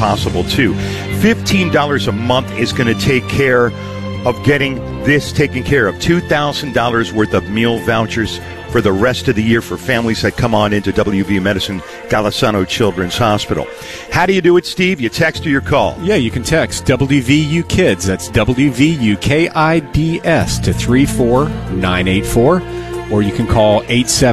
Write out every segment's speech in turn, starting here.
possible, too. $15 a month is going to take care of getting this taken care of. $2,000 worth of meal vouchers for the rest of the year for families that come on into WVU Medicine Golisano Children's Hospital. How do you do it, Steve? You text or you call? Yeah, you can text WVU Kids. That's WVUKIDS to 34984. Or you can call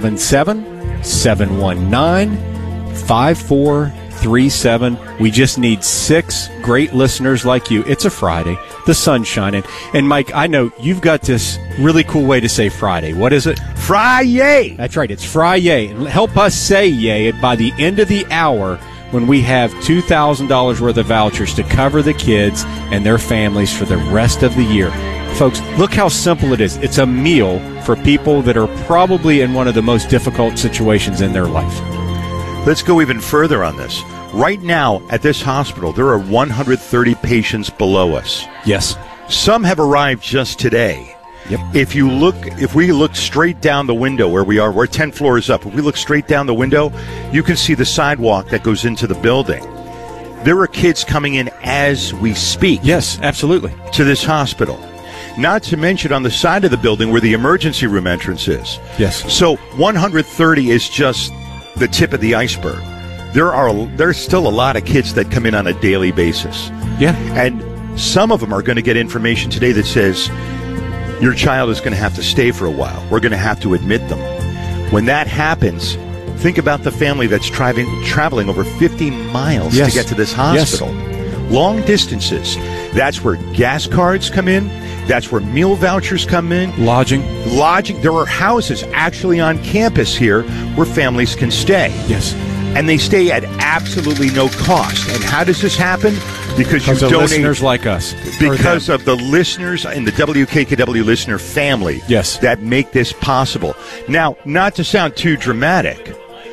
877-719-5437. We just need 6 great listeners like you. It's a Friday. The sun's shining. And, Mike, I know you've got this really cool way to say Friday. What is it? Fry-yay! That's right. It's Fry-yay. And help us say yay by the end of the hour when we have $2,000 worth of vouchers to cover the kids and their families for the rest of the year. Folks, look how simple it is. It's a meal for people that are probably in one of the most difficult situations in their life. Let's go even further on this. Right now, at this hospital, there are 130 patients below us. Yes. Some have arrived just today. Yep. If we look straight down the window where we are, we're 10 floors up. If we look straight down the window, you can see the sidewalk that goes into the building. There are kids coming in as we speak. Yes, absolutely. To this hospital. Not to mention on the side of the building where the emergency room entrance is. Yes. So 130 is just the tip of the iceberg. There's still a lot of kids that come in on a daily basis. Yeah. And some of them are going to get information today that says, your child is going to have to stay for a while. We're going to have to admit them. When that happens, think about the family that's traveling over 50 miles to get to this hospital. Yes. Long distances. That's where gas cards come in. That's where meal vouchers come in. Lodging. There are houses actually on campus here where families can stay. Yes. And they stay at absolutely no cost. And how does this happen? Because you donate. Listeners like us. Because of the listeners in the WKKW listener family. Yes. That make this possible. Now, not to sound too dramatic,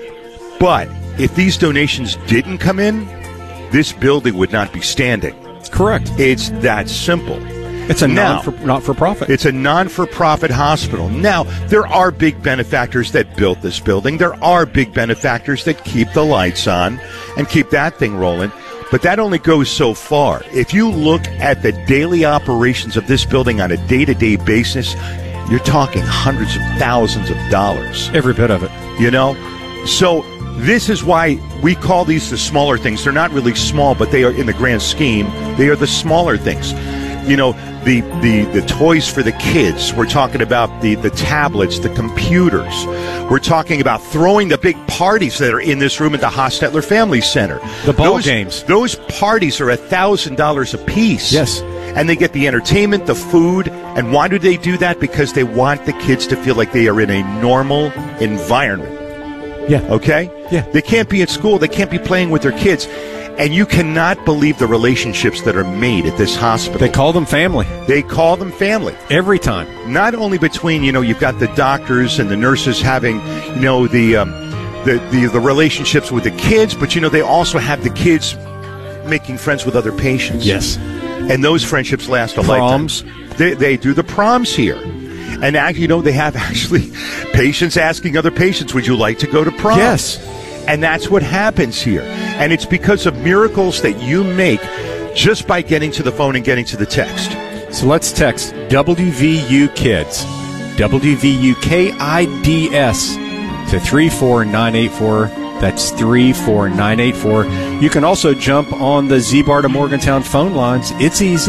but if these donations didn't come in, this building would not be standing. Correct. It's that simple. It's a not-for-profit. It's a non-for-profit hospital. Now, there are big benefactors that built this building. There are big benefactors that keep the lights on and keep that thing rolling. But that only goes so far. If you look at the daily operations of this building on a day-to-day basis, you're talking hundreds of thousands of dollars. Every bit of it. You know? So this is why we call these the smaller things. They're not really small, but they are, in the grand scheme, they are the smaller things. You know, the toys for the kids. We're talking about the tablets, the computers. We're talking about throwing the big parties that are in this room at the Hostetler Family Center. The ball games. Those parties are $1,000 a piece. Yes. And they get the entertainment, the food. And why do they do that? Because they want the kids to feel like they are in a normal environment. Yeah. Okay? Yeah. They can't be at school. They can't be playing with their kids. And you cannot believe the relationships that are made at this hospital. They call them family. They call them family. Every time. Not only between, you've got the doctors and the nurses having, the relationships with the kids, but, they also have the kids making friends with other patients. Yes. And those friendships last a proms. lifetime. They do the proms here. And, they have actually patients asking other patients, would you like to go to prom? Yes. And that's what happens here. And it's because of miracles that you make just by getting to the phone and getting to the text. So let's text WVU Kids, WVUKIDS to 34984. That's 34984. You can also jump on the Z-Bar to Morgantown phone lines. It's easy.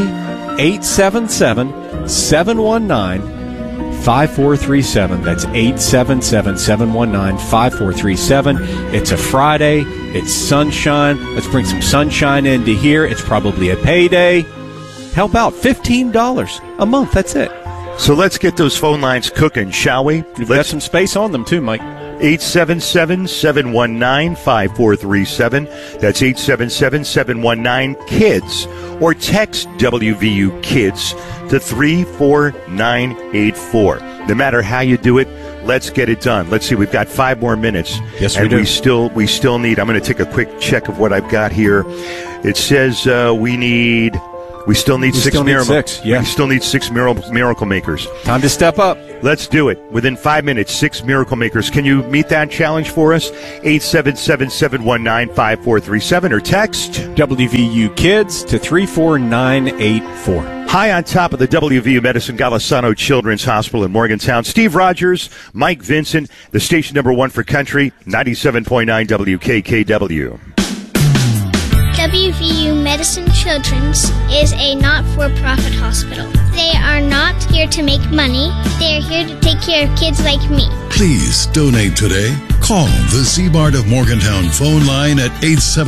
877-719-5437. That's 877-719-5437. It's a Friday. It's sunshine. Let's bring some sunshine into here. It's probably a payday. Help out. $15 a month. That's it. So let's get those phone lines cooking, shall we? You've got some space on them too, Mike. 877-719-5437. That's 877-719-KIDS. Or text WVU Kids to 34984. No matter how you do it, let's get it done. Let's see, we've got 5 more minutes. Yes, we and do. we still need, I'm going to take a quick check of what I've got here. It says we need We still need six. Yeah. We still need 6 miracle makers. Time to step up. Let's do it. Within 5 minutes, 6 miracle makers. Can you meet that challenge for us? 877-719-5437 or text WVU Kids to 34984. High on top of the WVU Medicine Golisano Children's Hospital in Morgantown, Steve Rogers, Mike Vincent, the station number 1 for country, 97.9 WKKW. WVU Medicine Children's is a not-for-profit hospital. They are not here to make money. They are here to take care of kids like me. Please donate today. Call the Seabart of Morgantown phone line at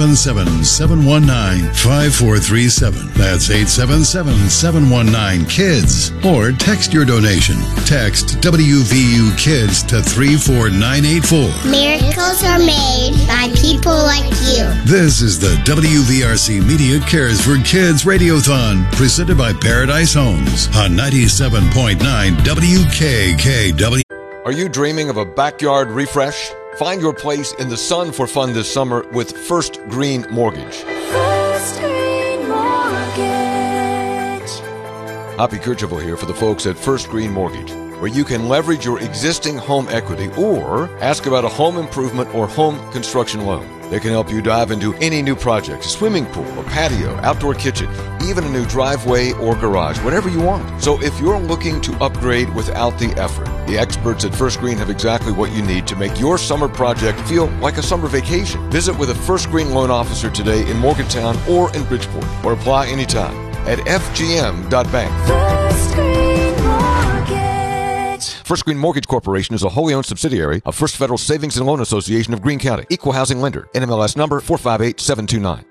877-719-5437. That's 877-719-KIDS. Or text your donation. Text WVU Kids to 34984. Miracles are made by people like you. This is the WVRC Media Cares for Kids Radiothon, presented by Paradise Homes on 97.9 WKKW. Are you dreaming of a backyard refresh? Find your place in the sun for fun this summer with First Green Mortgage. First Green Mortgage. Hoppy Kercheval here for the folks at First Green Mortgage, where you can leverage your existing home equity or ask about a home improvement or home construction loan. They can help you dive into any new project, a swimming pool, a patio, outdoor kitchen, even a new driveway or garage, whatever you want. So if you're looking to upgrade without the effort, the experts at First Green have exactly what you need to make your summer project feel like a summer vacation. Visit with a First Green loan officer today in Morgantown or in Bridgeport, or apply anytime at fgm.bank. First Green Mortgage. First Green Mortgage Corporation is a wholly owned subsidiary of First Federal Savings and Loan Association of Greene County. Equal housing lender. NMLS number 458729.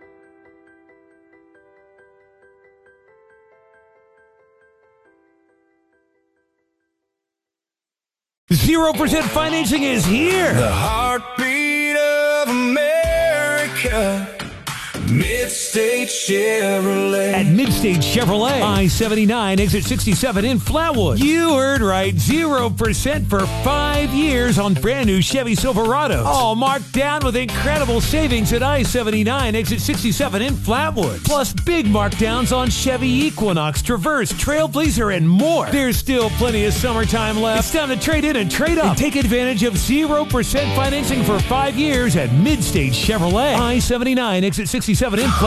0% financing is here. The heartbeat of America. Midstate Chevrolet. At Midstate Chevrolet, I-79, exit 67 in Flatwood. You heard right, 0% for 5 years on brand new Chevy Silverados. All marked down with incredible savings at I-79, exit 67 in Flatwood. Plus big markdowns on Chevy Equinox, Traverse, Trailblazer, and more. There's still plenty of summertime left. It's time to trade in and trade up. And take advantage of 0% financing for 5 years at Midstate Chevrolet. I-79, exit 67 in Flatwood.